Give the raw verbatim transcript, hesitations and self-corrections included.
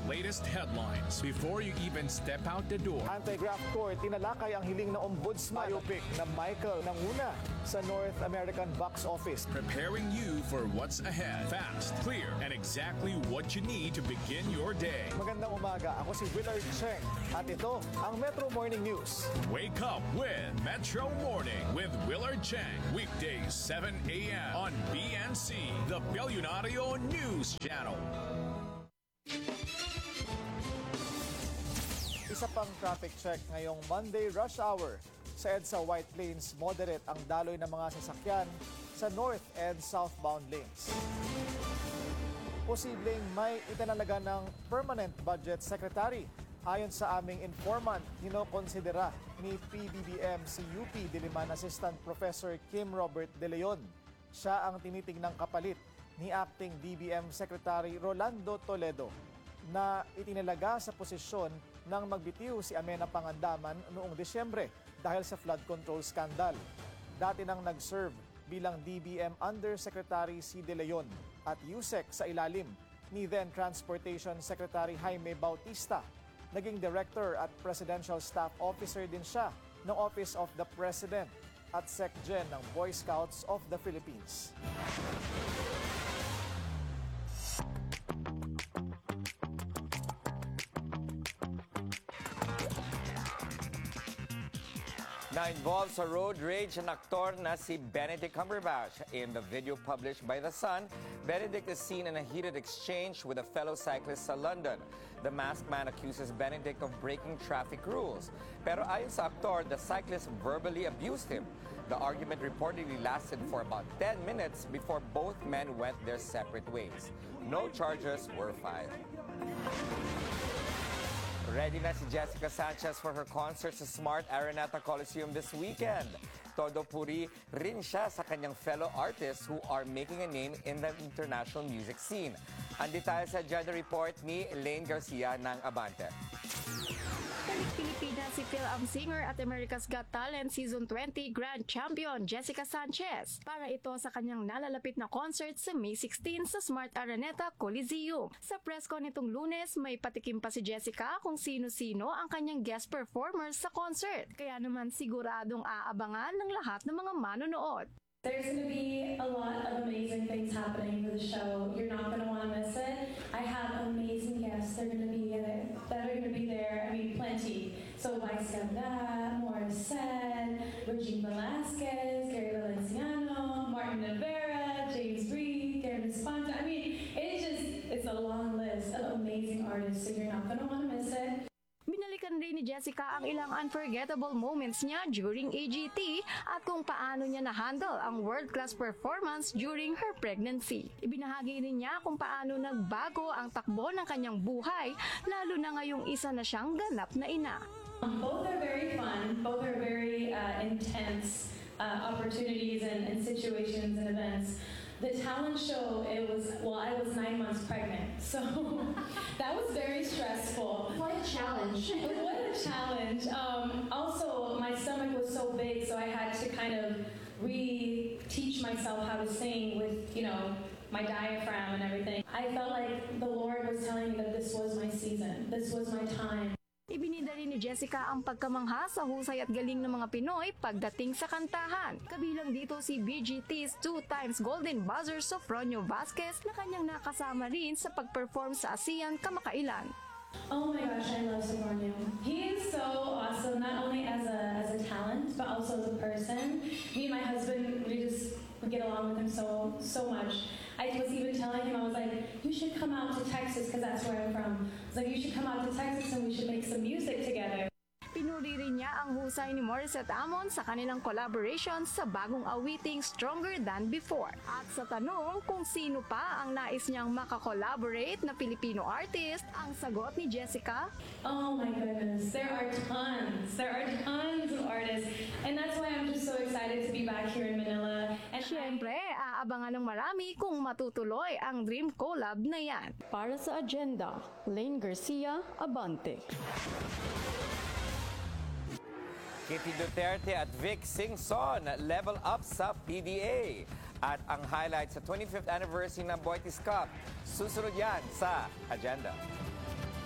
latest headlines before you even step out the door. Anti-graft court tinalakay ang hiling na ombudsman biopic na Michael Nanguna sa North American box office. Preparing you for what's ahead. Fast, clear, and exactly what you need to begin your day. Magandang umaga, ako si Willard Cheng at ito ang Metro Morning News. Wake up with Metro Morning with Willard Cheng. Weekdays seven a m on B N C, the Billionario News Channel. Isa pang traffic check ngayong Monday rush hour. Sa EDSA White Plains, moderate ang daloy ng mga sasakyan sa north and southbound lanes. Posibleng may itinalaga ng permanent budget secretary. Ayon sa aming informant, hinokonsidera ni P B B M si U P Diliman Assistant Professor Kim Robert De Leon. Siya ang tinitignang kapalit ni Acting D B M Secretary Rolando Toledo na itinalaga sa posisyon nang magbitiw si Amena Pangandaman noong Disyembre dahil sa flood control scandal. Dati nang nag-serve bilang D B M Undersecretary si De Leon at U S E C sa ilalim ni then Transportation Secretary Jaime Bautista. Naging Director at Presidential Staff Officer din siya ng Office of the President at SecGen ng Boy Scouts of the Philippines. Na involved sa road rage ang aktor na si Benedict Cumberbatch. In the video published by The Sun, Benedict is seen in a heated exchange with a fellow cyclist sa London. The masked man accuses Benedict of breaking traffic rules. Pero ayon sa aktor, the cyclist verbally abused him. The argument reportedly lasted for about ten minutes before both men went their separate ways. No charges were filed. Ready na si Jessica Sanchez for her concert sa Smart Araneta Coliseum this weekend. Todo puri rin siya sa kanyang fellow artists who are making a name in the international music scene. Andi tayo sa Agenda Report ni Elaine Garcia ng Abante. Balik Pilipinas si Phil-Am singer at America's Got Talent Season twenty Grand Champion Jessica Sanchez para ito sa kanyang nalalapit na concert sa May sixteenth sa Smart Araneta Coliseum. Sa press con nitong Lunes, may patikim pa si Jessica kung sino-sino ang kanyang guest performers sa concert. Kaya naman siguradong aabangan ng lahat ng mga manonood. There's going to be a lot of amazing things happening for the show. You're not going to want to miss it. I have amazing guests. They're going to be that are going to be there. I mean, plenty. So, Vice Ganda, Morissette, Regine Velasquez, Gary Valenciano, Martin Rivera, James Reed, Gary Esponja. I mean, it's just it's a long list of amazing artists. So you're not going to want to miss it. Binalikan rin ni Jessica ang ilang unforgettable moments niya during A G T at kung paano niya na-handle ang world-class performance during her pregnancy. Ibinahagi rin niya kung paano nagbago ang takbo ng kanyang buhay, lalo na ngayong isa na siyang ganap na ina. Um, both are very fun. Both are very uh, intense uh, opportunities and, and situations and events. The talent show, it was, well, I was nine months pregnant, so that was very stressful. What a challenge. What a challenge. Um, also, my stomach was so big, so I had to kind of re-teach myself how to sing with, you know, my diaphragm and everything. I felt like the Lord was telling me that this was my season, this was my time. Ibinida rin ni Jessica ang pagkamangha sa husay at galing ng mga Pinoy pagdating sa kantahan. Kabilang dito si B G T's two times Golden Buzzer Sofronio Vasquez na kanyang nakasama rin sa pag-perform sa ASEAN kamakailan. Oh my gosh, I love Sofronio. He is so awesome, not only as a as a talent, but also as a person. Me and my husband, we just we get along with him so so much. I was even telling him, I was like, you should come out to Texas because that's where I'm from. I was like, you should come out to Texas and we should make some music together. Pinuri rin niya ang husay ni Morissette Amon sa kanilang collaboration sa bagong awiting Stronger Than Before. At sa tanong kung sino pa ang nais niyang makakollaborate na Filipino artist, ang sagot ni Jessica, oh my goodness, there are tons. There are tons of artists. And that's why I'm just so excited to be back here in Manila. And siyempre, aabangan ng marami kung matutuloy ang dream collab na yan. Para sa Agenda, Lane Garcia, Abante. Kitty Duterte at Vic Singson level up sa P D A. At ang highlight sa twenty-fifth anniversary ng Boitis Cup. Susunod yan sa Agenda.